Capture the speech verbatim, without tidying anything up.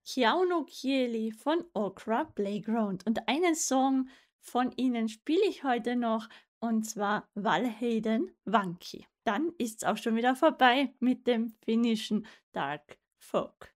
Kiauno Kieli von Okra Playground. Und einen Song von ihnen spiele ich heute noch, und zwar Valheiden Vanki. Dann ist's auch schon wieder vorbei mit dem finnischen Dark Folk.